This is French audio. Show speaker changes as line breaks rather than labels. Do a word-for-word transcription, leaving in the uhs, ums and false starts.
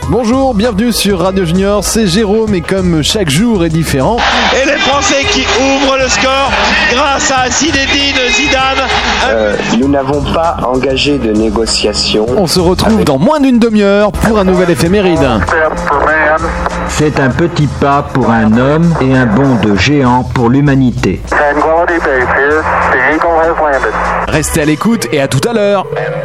Bonjour, bienvenue sur Radio Junior, c'est Jérôme et comme chaque jour est différent...
Et les Français qui ouvrent le score grâce à Zinedine Zidane.
Euh, nous n'avons pas engagé de négociation.
On se retrouve avec... dans moins d'une demi-heure pour un nouvel éphéméride.
C'est un petit pas pour un homme et un bond de géant pour l'humanité.
Restez à l'écoute et à tout à l'heure.